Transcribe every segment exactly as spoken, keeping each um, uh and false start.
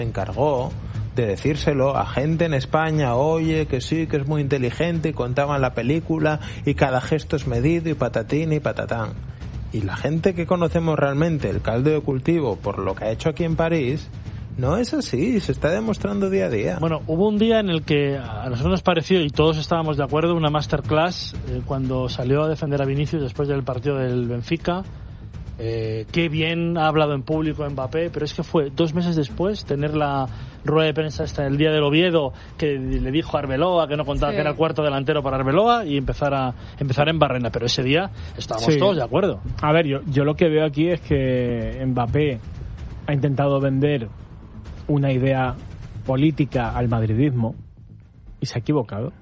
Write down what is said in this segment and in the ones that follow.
se encargó de decírselo a gente en España, oye, que sí, que es muy inteligente, y contaban la película y cada gesto es medido y patatín y patatán. Y la gente que conocemos realmente el caldo de cultivo por lo que ha hecho aquí en París, no es así, se está demostrando día a día. Bueno, hubo un día en el que a nosotros nos pareció, y todos estábamos de acuerdo, una masterclass eh, cuando salió a defender a Vinicius después del partido del Benfica. Eh, qué bien ha hablado en público Mbappé, pero es que fue dos meses después tener la rueda de prensa hasta el día del Oviedo, que le dijo a Arbeloa que no contaba, sí, que era el cuarto delantero para Arbeloa, y empezar a empezar en Barrena, pero ese día estábamos, sí, todos de acuerdo. A ver, yo, yo lo que veo aquí es que Mbappé ha intentado vender una idea política al madridismo y se ha equivocado.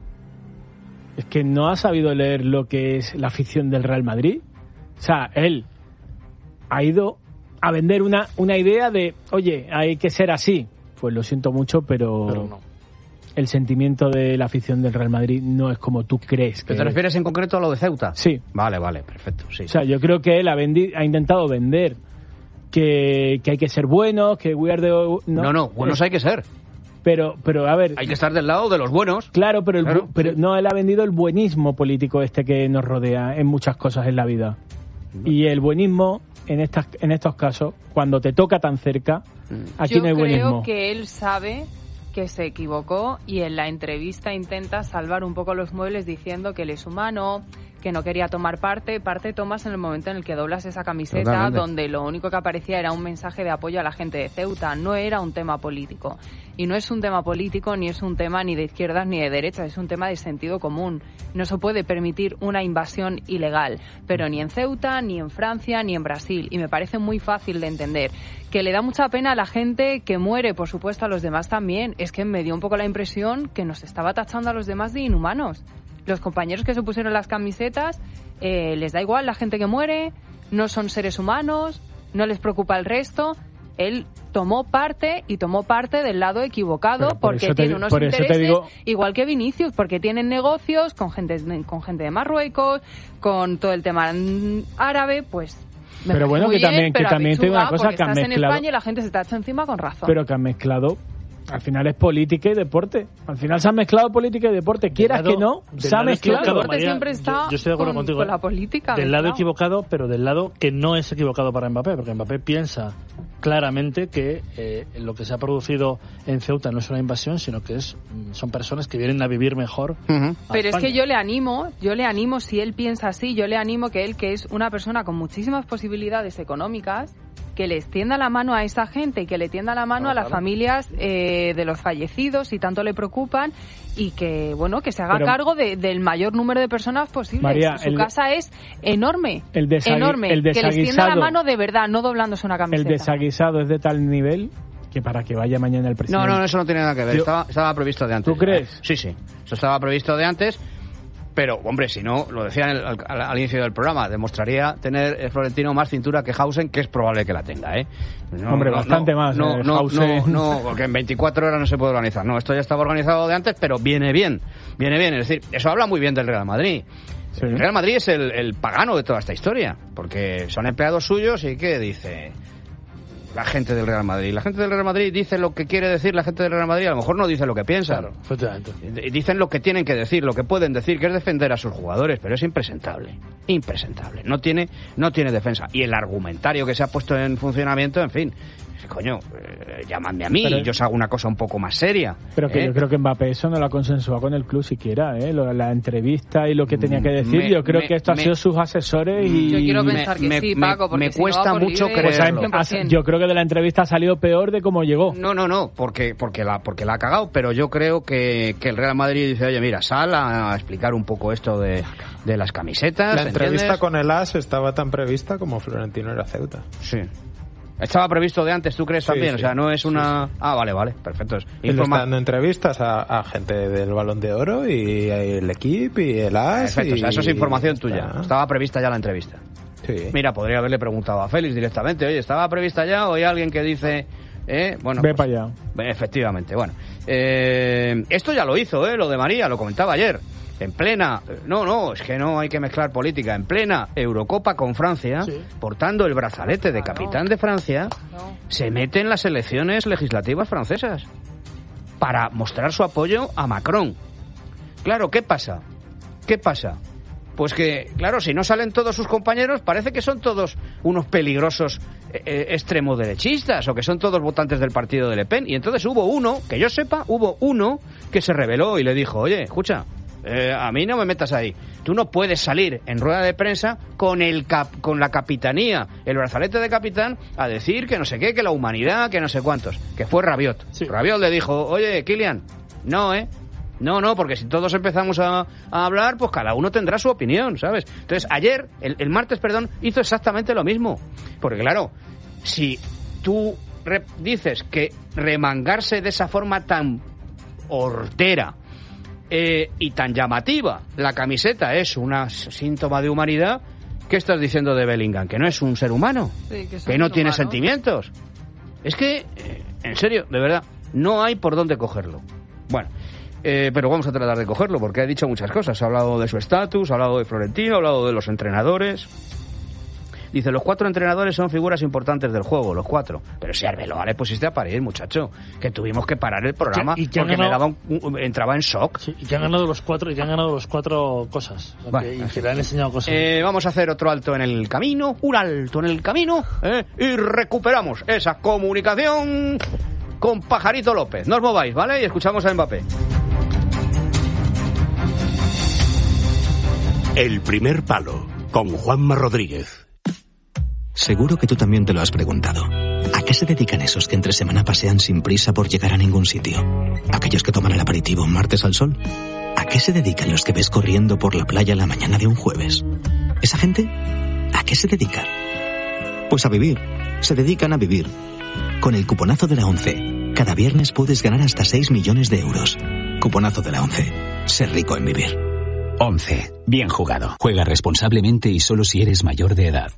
Es que no ha sabido leer lo que es la afición del Real Madrid. O sea, él ha ido a vender una, una idea de, oye, hay que ser así. Pues lo siento mucho, pero, pero no. El sentimiento de la afición del Real Madrid no es como tú crees que ¿Te es. refieres en concreto a lo de Ceuta? Sí. Vale, vale, perfecto. Sí. O sea, yo creo que él ha, vendi- ha intentado vender que, que hay que ser buenos, que we are the... No, no, no buenos eh, hay que ser. Pero, pero a ver... Hay que estar del lado de los buenos. Claro, pero, el claro. Bu- pero no, él ha vendido el buenismo político este que nos rodea en muchas cosas en la vida. Y el buenismo, en estas en estos casos, cuando te toca tan cerca, aquí Yo no hay buenismo. Yo creo que él sabe que se equivocó y en la entrevista intenta salvar un poco los muebles diciendo que él es humano, que no quería tomar parte. Parte tomas en el momento en el que doblas esa camiseta. Totalmente. Donde lo único que aparecía era un mensaje de apoyo a la gente de Ceuta, no era un tema político. Y no es un tema político, ni es un tema ni de izquierdas ni de derechas, es un tema de sentido común. No se puede permitir una invasión ilegal, pero ni en Ceuta, ni en Francia, ni en Brasil. Y me parece muy fácil de entender. Que le da mucha pena a la gente que muere, por supuesto, a los demás también. Es que me dio un poco la impresión que nos estaba tachando a los demás de inhumanos. Los compañeros que se pusieron las camisetas, eh, les da igual la gente que muere, no son seres humanos, no les preocupa el resto. Él tomó parte y tomó parte del lado equivocado por porque tiene te, unos intereses digo... igual que Vinicius, porque tienen negocios con gente, con gente de Marruecos, con todo el tema árabe, pues... Me pero bueno, que bien, también, que también tiene una cosa que han mezclado. En España y la gente se te ha hecho encima con razón. Pero que han mezclado... Al final es política y deporte. Al final se han mezclado política y deporte. Quieras lado, que no, se ha mezclado. El deporte siempre está yo, yo estoy de acuerdo con, contigo, con la política. Del mezclado. lado equivocado, pero del lado que no es equivocado para Mbappé, porque Mbappé piensa claramente que eh, lo que se ha producido en Ceuta no es una invasión, sino que es son personas que vienen a vivir mejor. Uh-huh. Pero España. Es que yo le animo, yo le animo, si él piensa así, yo le animo que él, que es una persona con muchísimas posibilidades económicas, que le extienda la mano a esa gente y que le tienda la mano no, a las claro. familias eh, de los fallecidos, si tanto le preocupan, y que bueno que se haga Pero, cargo de, del mayor número de personas posible. María, Su el, casa es enorme, el desagui- enorme, el que le extienda la mano de verdad, no doblándose una camiseta. El desaguisado es de tal nivel que para que vaya mañana el presidente... No, no, eso no tiene nada que ver, Yo, estaba, estaba previsto de antes. ¿Tú crees? Sí, sí, eso estaba previsto de antes. Pero, hombre, si no, lo decía en el, al, al inicio del programa, demostraría tener el Florentino más cintura que Hausen, que es probable que la tenga, ¿eh? No, hombre, no, bastante no, más. No, eh, no, Hausen. no, no, porque en veinticuatro horas no se puede organizar. No, esto ya estaba organizado de antes, pero viene bien, viene bien. Es decir, eso habla muy bien del Real Madrid. Sí. El Real Madrid es el, el pagano de toda esta historia, porque son empleados suyos y ¿qué dice la gente del Real Madrid? La gente del Real Madrid dice lo que quiere decir la gente del Real Madrid, a lo mejor no dice lo que piensa. Claro, efectivamente. Dicen lo que tienen que decir, lo que pueden decir, que es defender a sus jugadores, pero es impresentable, impresentable. No tiene, no tiene defensa. Y el argumentario que se ha puesto en funcionamiento, en fin, coño, eh, llamadme a mí pero, y yo os hago una cosa un poco más seria. Pero que ¿eh? yo creo que Mbappé eso no lo ha consensuado con el club siquiera, ¿eh? Lo, la entrevista y lo que tenía que decir, me, yo creo me, que esto me, ha sido sus asesores y... Yo quiero pensar que me, sí, Paco, porque me si cuesta no va mucho libre, creerlo. Pues ha, yo creo que de la entrevista ha salido peor de cómo llegó. No, no, no, porque porque la porque la ha cagado, pero yo creo que, que el Real Madrid dice, oye, mira, sal a explicar un poco esto de, de las camisetas. La entrevista ¿entiendes? con el A S estaba tan prevista como Florentino era Ceuta. Sí. Estaba previsto de antes, ¿tú crees sí, también? Sí, o sea, no es una... Sí, sí. Ah, vale, vale, perfecto. Es Él Informa... está dando entrevistas a, a gente del Balón de Oro y el equipo y el A S. Perfecto, y... o sea, eso es información está... tuya. Estaba prevista ya la entrevista. Sí. Mira, podría haberle preguntado a Félix directamente, oye, ¿estaba prevista ya o hay alguien que dice... Eh, bueno, Ve pues, para allá. Efectivamente, bueno. Eh, esto ya lo hizo, eh, lo de María, lo comentaba ayer. en plena, no, no, es que no hay que mezclar política, en plena Eurocopa con Francia, sí. portando el brazalete de capitán de Francia, no. se mete en las elecciones legislativas francesas para mostrar su apoyo a Macron. Claro, ¿qué pasa? ¿Qué pasa? Pues que, claro, si no salen todos sus compañeros, parece que son todos unos peligrosos eh, extremoderechistas o que son todos votantes del partido de Le Pen. Y entonces hubo uno, que yo sepa, hubo uno que se rebeló y le dijo, oye, escucha, eh, a mí no me metas ahí. Tú no puedes salir en rueda de prensa con el cap, con la capitanía, el brazalete de capitán, a decir que no sé qué, que la humanidad, que no sé cuántos. Que fue Rabiot. Sí. Rabiot le dijo, oye, Kylian, no, ¿eh? No, no, porque si todos empezamos a, a hablar, pues cada uno tendrá su opinión, ¿sabes? Entonces, ayer, el, el martes, perdón, hizo exactamente lo mismo. Porque, claro, si tú re- dices que remangarse de esa forma tan hortera eh, y tan llamativa la camiseta es un síntoma de humanidad, ¿qué estás diciendo de Bellingham? ¿Que no es un ser humano? Sí, que, que no tiene sentimientos. Es que, eh, en serio, de verdad, no hay por dónde cogerlo. Bueno... Eh, pero vamos a tratar de cogerlo porque ha dicho muchas cosas. Ha hablado de su estatus, ha hablado de Florentino, ha hablado de los entrenadores. Dice, los cuatro entrenadores son figuras importantes del juego, los cuatro. Pero si Arbeloa le pusiste a parir, muchacho, que tuvimos que parar el programa ¿Y porque ganado, me daba un, un, entraba en shock. Sí, y que han ganado los cuatro, y que han ganado los cuatro cosas. Vale, y que le han enseñado cosas. Eh, vamos a hacer otro alto en el camino, un alto en el camino, eh, y recuperamos esa comunicación con Pajarito López. No os mováis, ¿vale? Y escuchamos a Mbappé. El primer palo, con Juanma Rodríguez. Seguro que tú también te lo has preguntado. ¿A qué se dedican esos que entre semana pasean sin prisa por llegar a ningún sitio? ¿Aquellos que toman el aperitivo un martes al sol? ¿A qué se dedican los que ves corriendo por la playa la mañana de un jueves? ¿Esa gente? ¿A qué se dedica? Pues a vivir. Se dedican a vivir. Con el cuponazo de la ONCE, cada viernes puedes ganar hasta seis millones de euros. Cuponazo de la ONCE. Ser rico en vivir. once. Bien jugado. Juega responsablemente y solo si eres mayor de edad.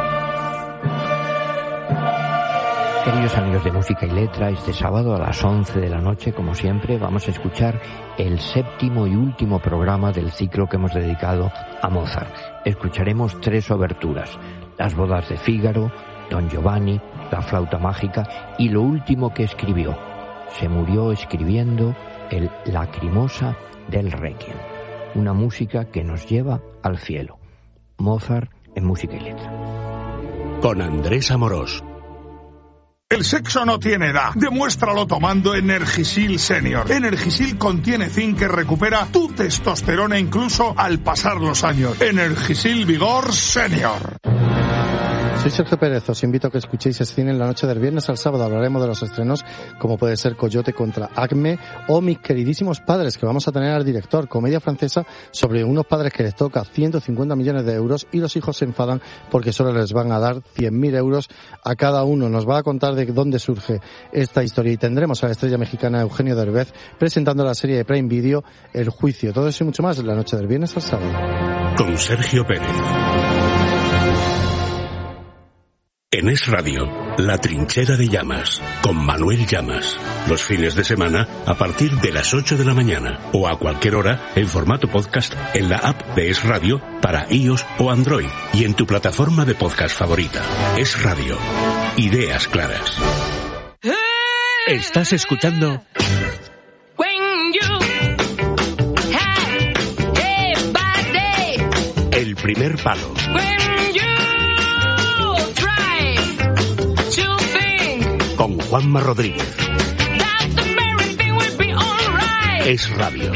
Queridos amigos de Música y Letra, este sábado a las once de la noche, como siempre, vamos a escuchar el séptimo y último programa del ciclo que hemos dedicado a Mozart. Escucharemos tres oberturas: Las bodas de Fígaro, Don Giovanni, La flauta mágica y lo último que escribió. Se murió escribiendo el Lacrimosa del Requiem. Una música que nos lleva al cielo. Mozart en Música y Letra. Con Andrés Amorós. El sexo no tiene edad. Demuéstralo tomando Energisil Senior. Energisil contiene zinc que recupera tu testosterona incluso al pasar los años. Energisil Vigor Senior. Soy Sergio Pérez, os invito a que escuchéis Cine en la noche del viernes al sábado. Hablaremos de los estrenos como puede ser Coyote contra Acme o Mis queridísimos padres, que vamos a tener al director, comedia francesa sobre unos padres que les toca ciento cincuenta millones de euros y los hijos se enfadan porque solo les van a dar cien mil euros a cada uno. Nos va a contar de dónde surge esta historia y tendremos a la estrella mexicana Eugenio Derbez presentando la serie de Prime Video El Juicio. Todo eso y mucho más en la noche del viernes al sábado. Con Sergio Pérez. En Es Radio, La Trinchera de Llamas, con Manuel Llamas. Los fines de semana a partir de las ocho de la mañana o a cualquier hora en formato podcast en la app de Es Radio para iOS o Android y en tu plataforma de podcast favorita. Es Radio. Ideas claras. Estás escuchando El primer palo. Con Juanma Rodríguez. Es Radio.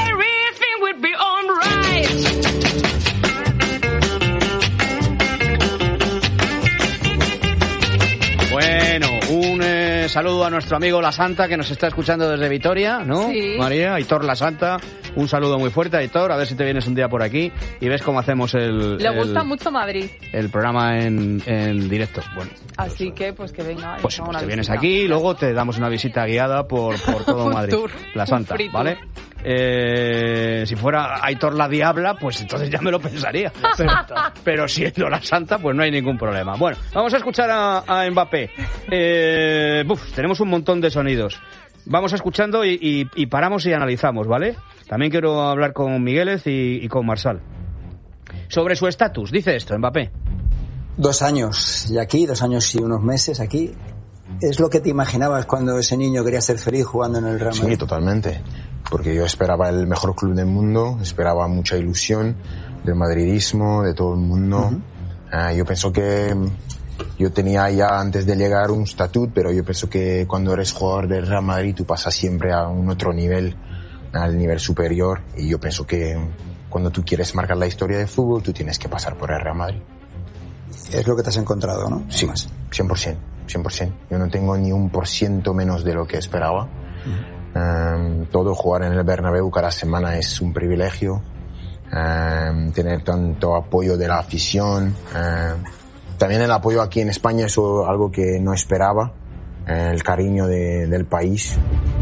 Bueno, un eh, saludo a nuestro amigo La Santa que nos está escuchando desde Vitoria, ¿no? Sí. María, Aitor La Santa. Un saludo muy fuerte, Aitor. A ver si te vienes un día por aquí y ves cómo hacemos el... Le el, gusta mucho Madrid. El programa en, en directo. Bueno, así pues, que, pues que venga. Pues, pues te vienes aquí y luego te damos una visita guiada por, por todo Madrid. Tour, La Santa, ¿vale? Eh, si fuera Aitor la Diabla, pues entonces ya me lo pensaría. Pero, pero siendo La Santa, pues no hay ningún problema. Bueno, vamos a escuchar a, a Mbappé. Eh, uf, tenemos un montón de sonidos. vamos escuchando y, y, y paramos y analizamos, ¿vale? También quiero hablar con Migueles y, y con Marsal. Sobre su estatus, dice esto, Mbappé. Dos años y aquí, dos años y unos meses aquí. ¿Es lo que te imaginabas cuando ese niño quería ser feliz jugando en el Real Madrid? Sí, totalmente. Porque yo esperaba el mejor club del mundo, esperaba mucha ilusión del madridismo, de todo el mundo. Uh-huh. Uh, yo pienso que yo tenía ya antes de llegar un statut, pero yo pienso que cuando eres jugador del Real Madrid tú pasas siempre a un otro nivel, al nivel superior. Y yo pienso que cuando tú quieres marcar la historia del fútbol, tú tienes que pasar por el Real Madrid. Es lo que te has encontrado, ¿no? Sí, cien por ciento. cien por ciento. Yo no tengo ni un por ciento menos de lo que esperaba. Uh-huh. Um, todo jugar en el Bernabéu cada semana es un privilegio. Um, tener tanto apoyo de la afición. Um, también el apoyo aquí en España es algo que no esperaba. Uh, el cariño de, del país.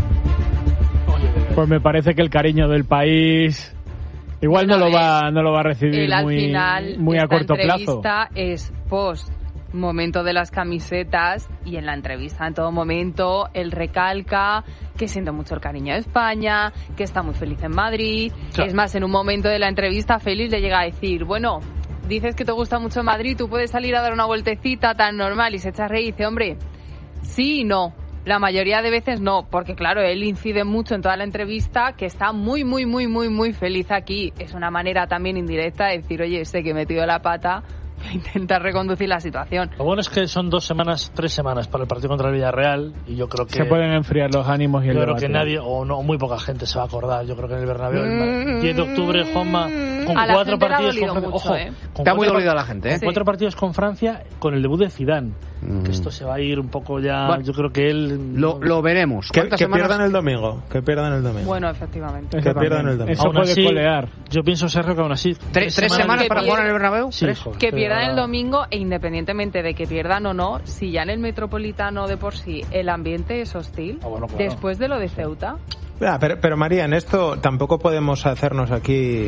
Pues me parece que el cariño del país igual bueno, no lo va no lo va a recibir él, al muy, final, muy a corto plazo. Esta entrevista es post momento de las camisetas y en la entrevista en todo momento él recalca que siente mucho el cariño de España, que está muy feliz en Madrid. Sí. Es más, en un momento de la entrevista Félix le llega a decir, bueno, dices que te gusta mucho Madrid, tú puedes salir a dar una vueltecita tan normal, y se echa a reír y dice, hombre, sí y no. La mayoría de veces no, porque claro, él incide mucho en toda la entrevista que está muy, muy, muy, muy, muy feliz aquí. Es una manera también indirecta de decir, oye, sé que he metido la pata, intentar reconducir la situación. Lo bueno es que son dos semanas, tres semanas para el partido contra el Villarreal y yo creo que se pueden enfriar los ánimos y el yo creo debate. que nadie o no muy poca gente se va a acordar. Yo creo que en el Bernabéu el diez de octubre, Juanma, con a cuatro partidos con Francia, mucho, ojo, ¿eh? con está muy dolida la gente, ¿eh? Con cuatro partidos con Francia, con el debut de Zidane. Mm. Que esto se va a ir un poco ya. Bueno, yo creo que él lo, lo veremos. Que, que pierdan el domingo, que pierdan el domingo. Bueno, efectivamente. Que pierdan el domingo. Eso aún puede así, colear. Yo pienso, Sergio, que aún así tres, tres semanas, semanas para jugar en el Bernabéu. Sí, ¿Tres? Que pierdan el domingo e independientemente de que pierdan o no, si ya en el Metropolitano de por sí el ambiente es hostil, ah, bueno, claro. Después de lo de Ceuta. Ah, pero, pero María, en esto tampoco podemos hacernos aquí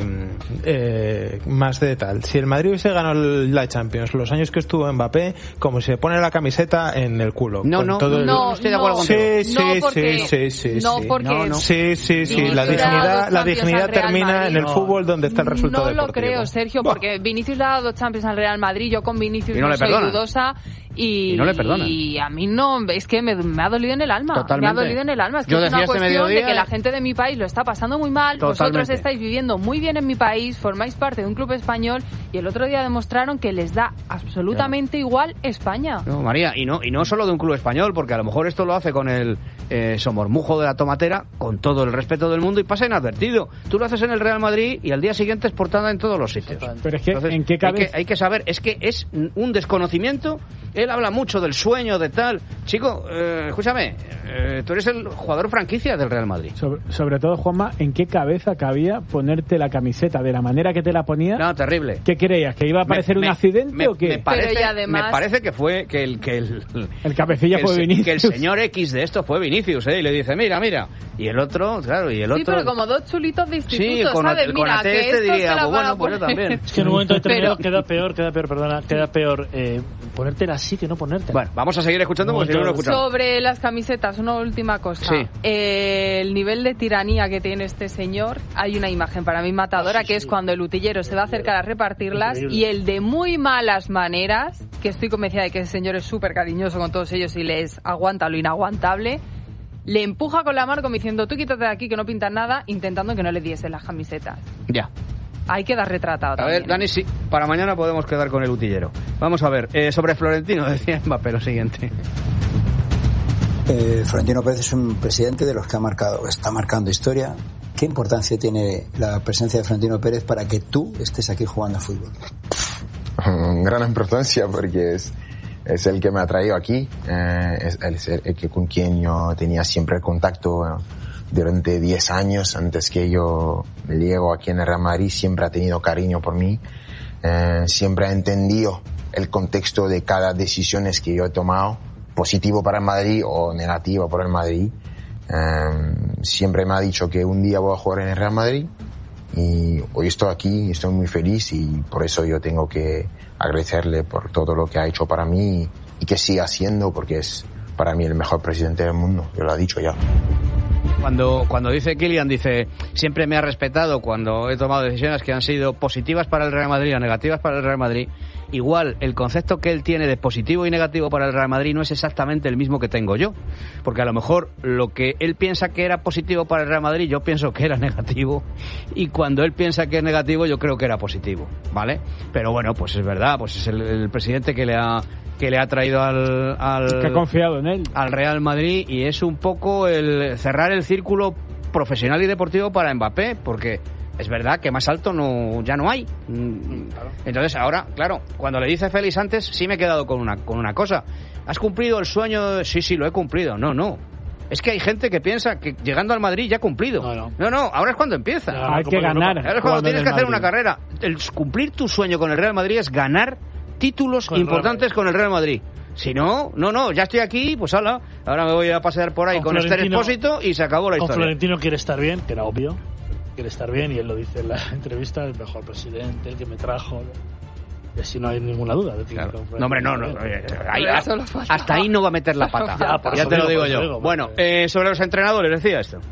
eh, más de tal. Si el Madrid se ganó la Champions los años que estuvo Mbappé, como se pone la camiseta en el culo. No, no, todo el... no, no estoy de acuerdo no, contigo. Sí, sí, no porque, sí, sí, sí. No sí. porque... No, no. Sí, sí, sí. La dignidad, la dignidad termina en el fútbol donde está el resultado No deportivo. lo creo, Sergio, porque Vinicius le ha dado Champions al Real Madrid. Yo con Vinicius no, no no soy perdona. dudosa. Y, y no le perdonan. Y a mí no, es que me, me ha dolido en el alma. Totalmente. Me ha dolido en el alma. Es que Yo es una decía este cuestión mediodía... de que la gente de mi país lo está pasando muy mal. Totalmente. Vosotros estáis viviendo muy bien en mi país, formáis parte de un club español y el otro día demostraron que les da absolutamente claro. igual España. No, María, y no, y no solo de un club español, porque a lo mejor esto lo hace con el eh, somormujo de la tomatera, con todo el respeto del mundo y pasa inadvertido. Tú lo haces en el Real Madrid y al día siguiente es portada en todos los sitios. Pero es que, Entonces, ¿en qué cabeza? Hay que, hay que saber, es que es un desconocimiento. Él habla mucho del sueño, de tal. Chico, eh, escúchame, eh, tú eres el jugador franquicia del Real Madrid. Sobre, sobre todo, Juanma, ¿en qué cabeza cabía ponerte la camiseta de la manera que te la ponía? No, terrible. ¿Qué creías? ¿Que iba a parecer un accidente me, o qué? Me parece, Pero y además... me parece que fue que el que el, el cabecilla que fue el, Vinicius. Que el señor X de esto fue Vinicius, ¿eh? Y le dice, mira, mira. Y el otro, claro, y el sí, otro... pero como dos chulitos de instituto, sí, con, ¿sabes? con Mira, que que este esto diría, se la pues van bueno, a pues yo también. Es que en un momento determinado pero... queda peor, queda peor, perdona, queda peor eh, ponértela así que no ponértela. Bueno, vamos a seguir escuchando porque si no lo escuchamos. Sobre las camisetas, una última cosa. Sí. Eh, el nivel de tiranía que tiene este señor, hay una imagen para mí matadora, sí, que sí. es cuando el utillero se va a acercar a repartirlas. Increíble. Y el de muy malas maneras, que estoy convencida de que ese señor es súper cariñoso con todos ellos y les aguanta lo inaguantable, le empuja con la mano como diciendo, tú quítate de aquí que no pintas nada, intentando que no le diese las camisetas. Ya. Hay que dar retratado a también. ver, Dani, sí, para mañana podemos quedar con el utillero. Vamos a ver, eh, sobre Florentino, decía Mbappé lo siguiente. Eh, Florentino Pérez es un presidente de los que ha marcado, está marcando historia. ¿Qué importancia tiene la presencia de Florentino Pérez para que tú estés aquí jugando a fútbol? Gran importancia porque es, es el que me ha traído aquí, eh, es, es el, el que con quien yo tenía siempre contacto eh, durante diez años antes que yo llego aquí en el Real Madrid. Siempre ha tenido cariño por mí, eh, siempre ha entendido el contexto de cada decisión que yo he tomado, positivo para el Madrid o negativo para el Madrid. Eh, siempre me ha dicho que un día voy a jugar en el Real Madrid y hoy estoy aquí, estoy muy feliz y por eso yo tengo que agradecerle por todo lo que ha hecho para mí y que siga haciendo porque es para mí el mejor presidente del mundo, yo lo he dicho ya. Cuando, cuando dice Kylian, dice, siempre me ha respetado cuando he tomado decisiones que han sido positivas para el Real Madrid o negativas para el Real Madrid. Igual, el concepto que él tiene de positivo y negativo para el Real Madrid no es exactamente el mismo que tengo yo. Porque a lo mejor lo que él piensa que era positivo para el Real Madrid, yo pienso que era negativo. Y cuando él piensa que es negativo, yo creo que era positivo, ¿vale? Pero bueno, pues es verdad, pues es el, el presidente que le ha... que le ha traído al, al que ha confiado en él, al Real Madrid, y es un poco el cerrar el círculo profesional y deportivo para Mbappé, porque es verdad que más alto no ya no hay. Entonces ahora, claro, cuando le dice Félix antes, sí me he quedado con una con una cosa. ¿Has cumplido el sueño? Sí, sí, lo he cumplido. No, no. Es que hay gente que piensa que llegando al Madrid ya ha cumplido. No, no, no, no, ahora es cuando empieza. No, hay que ganar. Ahora es cuando tienes que hacer una carrera. El cumplir tu sueño con el Real Madrid es ganar títulos con importantes con el Real Madrid. Si no, no, no, ya estoy aquí, pues hala, ahora me voy a pasear por ahí con, con Esther Expósito y se acabó la con historia. Con Florentino quiere estar bien, que era obvio, quiere estar bien, y él lo dice en la entrevista, el mejor presidente, el que me trajo, y así no hay ninguna duda. De claro. No, hombre, no, no, no ahí, hasta ahí no va a meter la pata, ya, ya te lo digo yo. Digo, bueno, eh, sobre los entrenadores decía esto.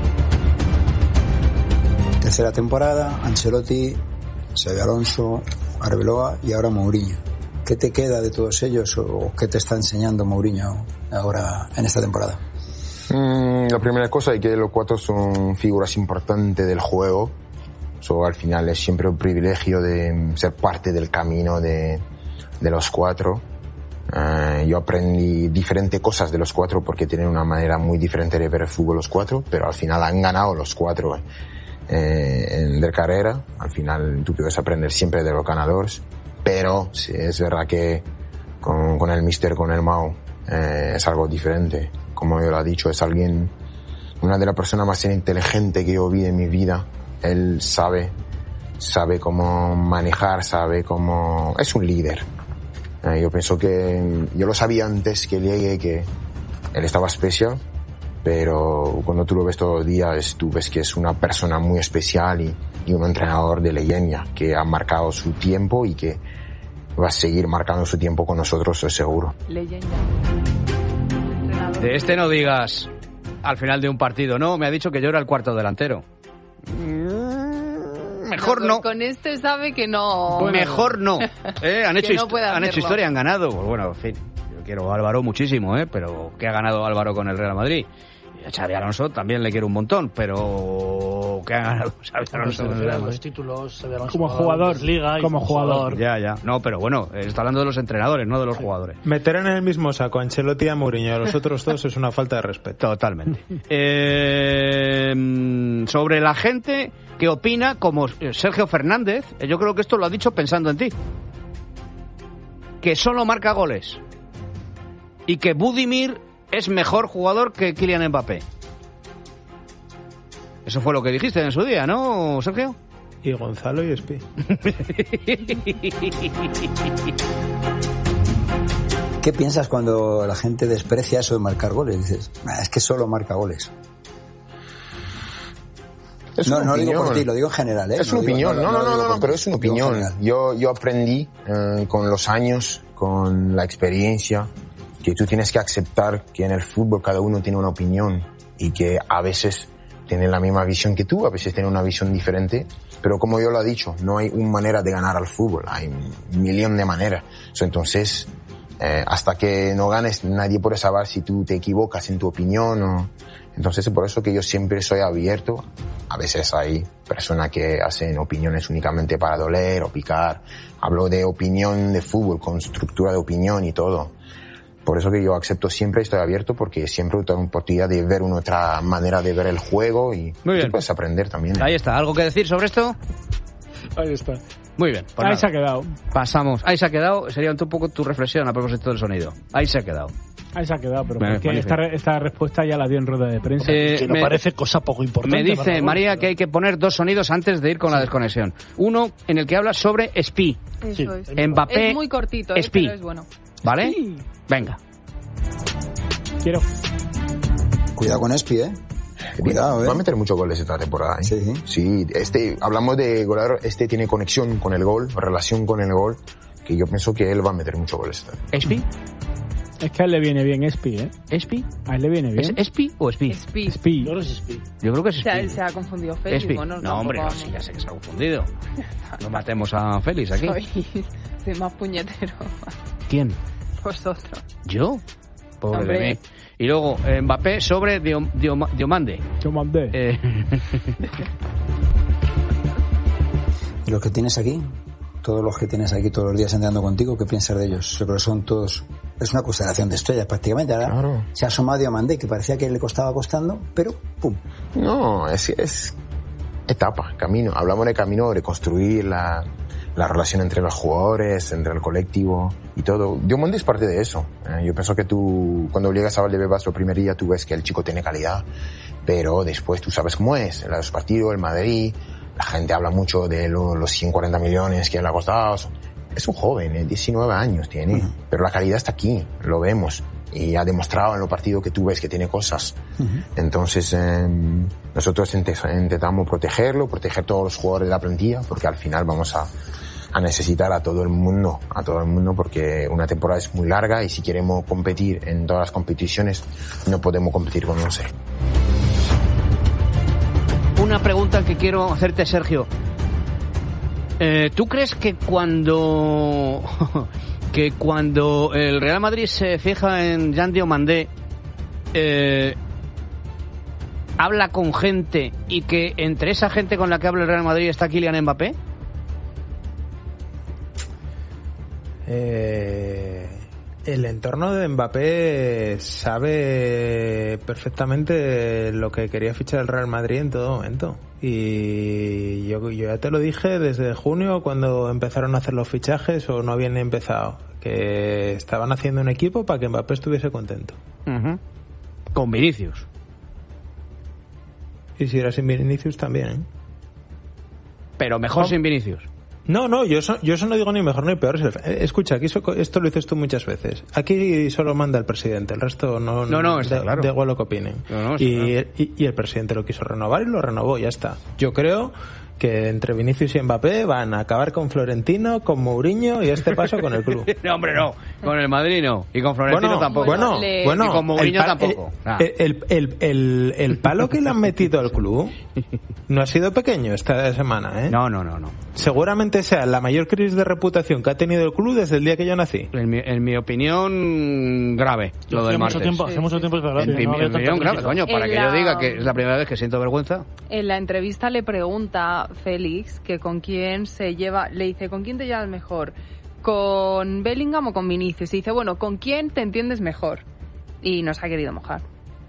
Tercera temporada, Ancelotti, Xabi Alonso, Arbeloa y ahora Mourinho. ¿Qué te queda de todos ellos o qué te está enseñando Mourinho ahora en esta temporada? Mm, la primera cosa es que los cuatro son figuras importantes del juego. So, al final es siempre un privilegio de ser parte del camino de, de los cuatro. Uh, yo aprendí diferentes cosas de los cuatro porque tienen una manera muy diferente de ver el fútbol los cuatro, pero al final han ganado los cuatro eh, en de carrera. Al final tú puedes aprender siempre de los ganadores. Pero sí, es verdad que con, con el Mister, con el Mau, eh, es algo diferente. Como yo lo he dicho, es alguien, una de las personas más inteligentes que yo vi en mi vida. Él sabe, sabe cómo manejar, sabe cómo... Es un líder. Eh, yo pienso que... Yo lo sabía antes que llegue, que él estaba especial, pero cuando tú lo ves todos los días, tú ves que es una persona muy especial y, y un entrenador de leyenda que ha marcado su tiempo y que va a seguir marcando su tiempo con nosotros, estoy seguro. Leyenda. De este no digas al final de un partido, no, me ha dicho que yo era el cuarto delantero. Mejor no. Con este sabe que no. Bueno, mejor no. ¿Eh? Han, hecho, no han hecho historia, han ganado. Pues bueno, en fin. Yo quiero a Álvaro muchísimo, ¿eh? Pero ¿qué ha ganado Álvaro con el Real Madrid? Y a Xabi Alonso también le quiero un montón, pero ¿qué ha ganado Xabi Alonso con el Real Madrid? Los títulos, Xabi Alonso como jugador, Liga y como jugador. Ya, ya. No, pero bueno, está hablando de los entrenadores, no de los jugadores. Meter en el mismo saco a Ancelotti y a Mourinho a los otros dos es una falta de respeto. Totalmente. eh, sobre la gente que opina, como Sergio Fernández, yo creo que esto lo ha dicho pensando en ti, que solo marca goles y que Budimir es mejor jugador que Kylian Mbappé. Eso fue lo que dijiste en su día, ¿no, Sergio? Y Gonzalo y Espi. ¿Qué piensas cuando la gente desprecia eso de marcar goles? Dices, nah, es que solo marca goles. Es no, una no opinión. Lo digo por ti, lo digo en general, ¿eh? Es no una digo, opinión, no, no, no, no, no pero es una opinión. Yo, yo aprendí eh, con los años, con la experiencia, que tú tienes que aceptar que en el fútbol cada uno tiene una opinión y que a veces tiene la misma visión que tú, a veces tiene una visión diferente, pero como yo lo he dicho, no hay una manera de ganar al fútbol, hay un millón de maneras. So, entonces, eh, hasta que no ganes, nadie puede saber si tú te equivocas en tu opinión o... Entonces es por eso que yo siempre soy abierto. A veces hay personas que hacen opiniones únicamente para doler o picar. Hablo de opinión de fútbol, con estructura de opinión y todo. Por eso que yo acepto siempre, estoy abierto, porque siempre tengo oportunidad de ver una otra manera de ver el juego y tú puedes aprender también. Ahí está. ¿Algo que decir sobre esto? Ahí está. Muy bien. Pues ahí nada. Se ha quedado. Pasamos. Ahí se ha quedado. Sería un poco tu reflexión a propósito del sonido. Ahí se ha quedado. Ahí se ha quedado, pero bueno, porque esta, esta respuesta ya la dio en rueda de prensa. Eh, que no me parece cosa poco importante. Me dice María que hay que poner dos sonidos antes de ir con sí. la desconexión. Uno en el que habla sobre Spi. Eso sí. es. Mbappé. Es muy cortito, eh, Spi. pero es bueno. ¿Vale? Sí. Venga. Quiero. Cuidado con Spi, ¿eh? Cuidado, ¿eh? Va a meter muchos goles esta temporada, ¿eh? Sí, sí. Sí, este, hablamos de goleador, este tiene conexión con el gol, relación con el gol, que yo pienso que él va a meter muchos goles esta temporada. ¿Spi? Es que a él le viene bien Espi, ¿eh? ¿Espi? A él le viene bien. ¿Es Espi o Espi? Espi. Espi. Yo creo que es Espi. Yo creo que es O sea, Espi. él se ha confundido Félix. Espi. Bueno, No, hombre, no, tampoco- sí, ya sé que se ha confundido. No matemos a Félix aquí. Soy, soy más puñetero. ¿Quién? Vosotros. ¿Yo? Pobre Hombre. de mí. Y luego, eh, Mbappé sobre Diom- Diom- Diomande. Yo mandé. Eh, ¿Y los que tienes aquí? Todos los que tienes aquí todos los días andando contigo, ¿qué piensas de ellos? Yo creo que son todos... Es una constelación de estrellas prácticamente. Ahora Claro. se ha asomado Diomandé, que parecía que le costaba costando, pero ¡pum! No, es, es etapa, camino. Hablamos de camino, de construir la, la relación entre los jugadores, entre el colectivo y todo. Diomande es parte de eso. Eh, yo pienso que tú, cuando llegas a Valdebebas el primer día, tú ves que el chico tiene calidad, pero después tú sabes cómo es. En los partidos, el Madrid, la gente habla mucho de lo- los ciento cuarenta millones que le ha costado. Es un joven, eh, diecinueve años tiene, Uh-huh. pero la calidad está aquí, lo vemos. Y ha demostrado en los partidos que tú ves que tiene cosas. Uh-huh. Entonces, eh, nosotros inte- intentamos protegerlo, proteger todos los jugadores de la plantilla, porque al final vamos a, a necesitar a todo el mundo, a todo el mundo, porque una temporada es muy larga y si queremos competir en todas las competiciones, no podemos competir con once. una pregunta que quiero hacerte, Sergio. Eh, ¿Tú crees que cuando que cuando el Real Madrid se fija en Jean Diomandé eh, habla con gente y que entre esa gente con la que habla el Real Madrid está Kylian Mbappé? Eh, el entorno de Mbappé sabe perfectamente lo que quería fichar el Real Madrid en todo momento. Y yo, yo ya te lo dije desde junio cuando empezaron a hacer los fichajes o no habían empezado, que estaban haciendo un equipo para que Mbappé estuviese contento. Uh-huh. Con Vinicius. Y si era sin Vinicius también, ¿eh? Pero mejor ¿Cómo? sin Vinicius. No, no, yo eso, yo eso no digo ni mejor ni peor. Eh, Escucha, aquí eso- esto lo dices tú muchas veces. Aquí solo manda el presidente, el resto no, No, no, está da, claro. da igual lo que opinen. No, no, está y, claro. y, y el presidente lo quiso renovar y lo renovó, ya está. Yo creo que entre Vinicius y Mbappé van a acabar con Florentino, con Mourinho y a este paso con el club. No, hombre, no. Con el Madrid no. Y con Florentino Bueno, tampoco. bueno, Le- bueno, Y con Mourinho el pa- tampoco. el- Ah. El, el, el, el palo que le han metido al club no ha sido pequeño esta semana, ¿eh? No, no, no, no. Seguramente sea la mayor crisis de reputación que ha tenido el club desde el día que yo nací. En mi, en mi opinión, grave. Lo Hace del mucho martes. tiempo, hace mucho tiempo es verdad. En que mi, no había en mi tanta opinión, grave, crítica. coño, para En que yo la- diga que es la primera vez que siento vergüenza. En la entrevista le pregunta Félix que con quién se lleva, le dice, ¿con quién te llevas mejor? ¿Con Bellingham o con Vinicius? Y dice, bueno, ¿con quién te entiendes mejor? Y nos ha querido mojar.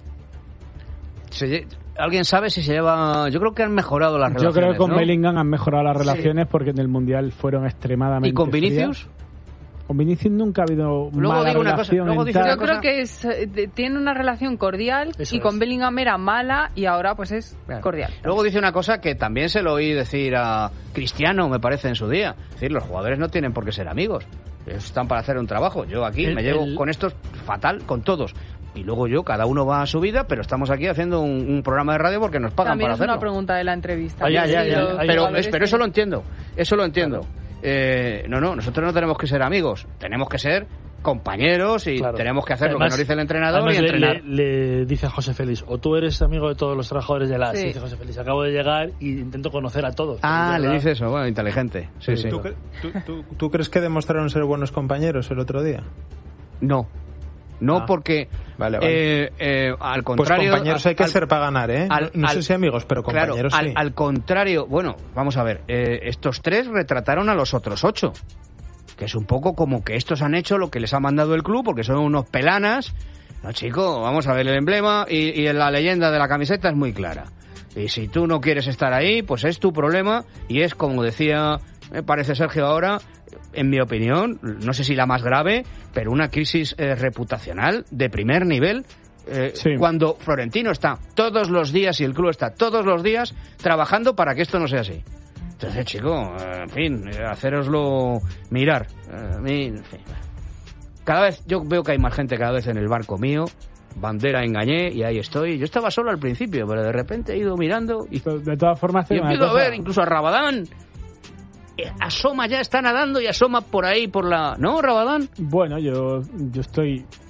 Se lle- ¿Alguien sabe si se lleva...? Yo creo que han mejorado las Yo relaciones, creo que con ¿no? Bellingham han mejorado las relaciones porque en el Mundial fueron extremadamente ¿Y con frías. Vinicius? Con Vinicius nunca ha habido Luego mala digo una cosa, relación luego en dice tal- una Yo cosa- creo que es, eh, de- tiene una relación cordial Eso y con es. Bellingham era mala y ahora pues es Claro. cordial. Luego dice una cosa que también se lo oí decir a Cristiano, me parece, en su día. Es decir, los jugadores no tienen por qué ser amigos. Ellos están para hacer un trabajo. Yo aquí El- me llevo el- con estos fatal, con todos. Y luego yo, cada uno va a su vida, pero estamos aquí haciendo un, un programa de radio porque nos pagan También para es una hacerlo. pregunta de la entrevista. Ah, ya, Sí, ya, ya, los ya. Pero, jugadores es- pero eso que- lo entiendo, eso lo entiendo. Eh, no, no, nosotros no tenemos que ser amigos, tenemos que ser compañeros y Claro. tenemos que hacer lo Además- que nos dice el entrenador además y le- entrenar. Le, le dice a José Félix, o tú eres amigo de todos los trabajadores de la... Sí. Dice José Félix, acabo de llegar y intento conocer a todos. Ah, Es le verdad. dice eso, bueno, inteligente. Sí, sí. ¿Tú, cre- tú- tú- tú crees que demostraron ser buenos compañeros el otro día? No, no Ah. porque Vale, vale. eh, eh, al Pues contrario... compañeros hay que al- ser para ganar, ¿eh? al- no al- sé si amigos, pero Claro, compañeros al, sí. al contrario, bueno, vamos a ver, eh, estos tres retrataron a los otros ocho, que es un poco como que estos han hecho lo que les ha mandado el club, porque son unos pelanas. No, chico, vamos a ver el emblema y, y la leyenda de la camiseta es muy clara. Y si tú no quieres estar ahí, pues es tu problema y es como decía, me parece Sergio ahora, en mi opinión, no sé si la más grave, pero una crisis eh, reputacional de primer nivel. Eh, Sí. Cuando Florentino está todos los días y el club está todos los días trabajando para que esto no sea así. Entonces, chico, eh, en fin, eh, hacéroslo mirar. Eh, a mí, en fin. Cada vez, yo veo que hay más gente cada vez en el barco mío. Bandera engañé y ahí estoy. Yo estaba solo al principio, pero de repente he ido mirando y, De todas formas, te y digo una empiezo a cosa. ver incluso a Rabadán. Eh, Asoma ya, está nadando y asoma por ahí, por la... ¿No, Rabadán? Bueno, yo, yo estoy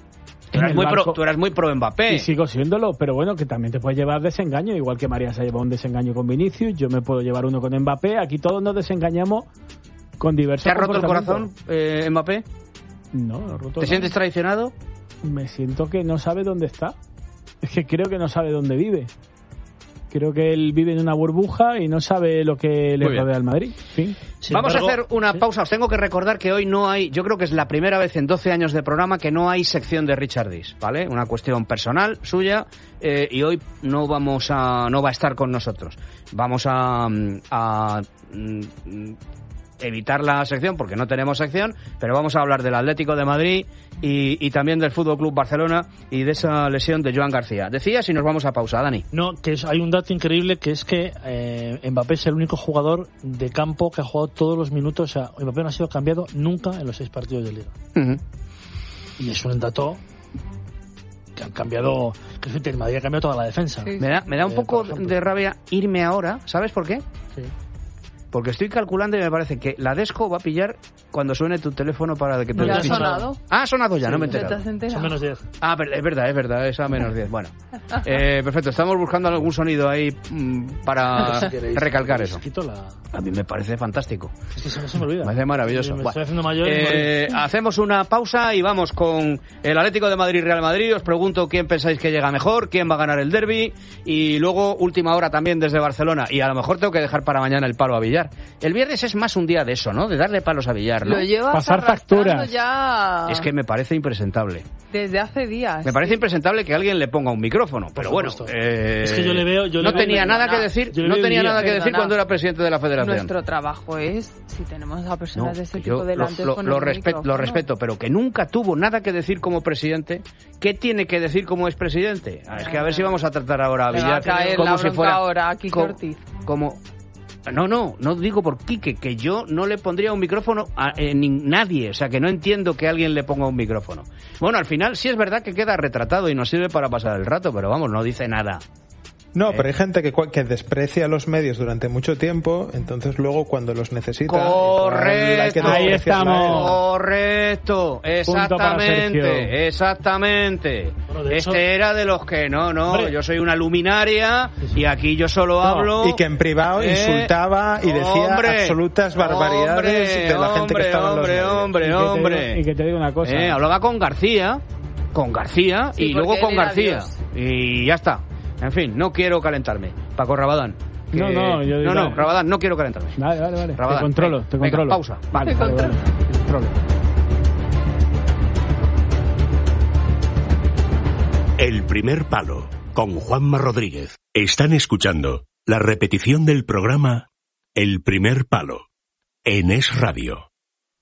Tú eras, muy pro, tú eras muy pro Mbappé. Y sigo siéndolo, pero bueno, que también te puedes llevar desengaño, igual que María se ha llevado un desengaño con Vinicius, yo me puedo llevar uno con Mbappé, aquí todos nos desengañamos con diversos ¿Te ha roto el corazón, eh, Mbappé? No, no roto. ¿Te no. sientes traicionado? Me siento que no sabe dónde está. Es que creo que no sabe dónde vive. Creo que él vive en una burbuja y no sabe lo que le rodea al Madrid. ¿Sí? Vamos embargo, a hacer una ¿sí? pausa. Os tengo que recordar que hoy no hay, yo creo que es la primera vez en doce años de programa que no hay sección de Richard Dish, ¿vale? Una cuestión personal suya eh, y hoy no vamos a, no va a estar con nosotros. Vamos a, a, a evitar la sección porque no tenemos sección, pero vamos a hablar del Atlético de Madrid y, y también del Fútbol Club Barcelona y de esa lesión de Joan García. Decías y nos vamos a pausa, Dani. No, que es, hay un dato increíble que es que eh, Mbappé es el único jugador de campo que ha jugado todos los minutos. O sea, Mbappé no ha sido cambiado nunca en los seis partidos de Liga. Uh-huh. Y es un dato que han cambiado, que el Madrid ha cambiado toda la defensa. Sí. Me da, me da un eh, poco de rabia irme ahora, ¿sabes por qué? Sí. Porque estoy calculando y me parece que la Desco va a pillar cuando suene tu teléfono para que te ¿Ya despiches. ha sonado? Ah, ha sonado ya, sí, no me he enterado. Son menos diez. Ah, pero es verdad, es verdad, es a menos diez. Bueno, eh, perfecto, estamos buscando algún sonido ahí mmm, para si queréis, recalcar eso. La... A mí me parece fantástico. Es que se, se me olvida. Me parece maravilloso. Me bueno, estoy haciendo mayor eh, hacemos una pausa y vamos con el Atlético de Madrid-Real Madrid. Os pregunto quién pensáis que llega mejor, quién va a ganar el derbi y luego última hora también desde Barcelona. Y a lo mejor tengo que dejar para mañana el palo a Villar. El viernes es más un día de eso, ¿no? De darle palos a Villar, ¿no? Lo llevas pasar facturas. Ya... Es que me parece impresentable. Desde hace días. Me parece impresentable que alguien le ponga un micrófono, pero bueno. Eh, es que yo le veo. Yo no le tenía veo, nada no, que decir. no tenía día, nada que perdona. decir cuando era presidente de la Federación. Nuestro trabajo es, si tenemos a personas no, de ese yo tipo delante, lo, lo, lo, respeto, lo respeto, pero que nunca tuvo nada que decir como presidente. ¿Qué tiene que decir como expresidente? Ah, es que a ver si vamos a tratar ahora a Villar como si fuera ahora a Quique como, Ortiz. como No, no, no digo por Quique, que yo no le pondría un micrófono a eh, ni, nadie, o sea que no entiendo que alguien le ponga un micrófono. Bueno, al final sí es verdad que queda retratado y nos sirve para pasar el rato, pero vamos, no dice nada. No, ¿Eh? pero hay gente que, que desprecia a los medios durante mucho tiempo, entonces luego cuando los necesita... Correcto, hay ahí estamos. Correcto, exactamente, exactamente. Bueno, de este hecho... era de los que no, no, Hombre. yo soy una luminaria sí, sí. y aquí yo solo no, hablo... Y que en privado eh, insultaba y decía hombre, absolutas barbaridades hombre, de la gente hombre, que estaba hombre, en los medios. Hombre, hombre, hombre. Y que te digo una cosa. Eh, hablaba con García, con García sí, y luego con García. Dios. Y ya está. En fin, no quiero calentarme. Paco Rabadán. Que... No, no, yo no, no, vale. Rabadán, no quiero calentarme. Vale, vale, vale. Rabadán, te controlo, venga, te venga, controlo. Pausa. Vale, te vale, vale. Te controlo. El primer palo, con Juanma Rodríguez. Están escuchando la repetición del programa El primer palo, en Es Radio.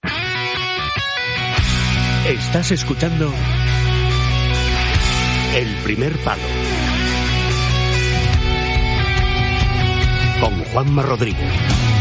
Estás escuchando El primer palo, con Juanma Rodríguez.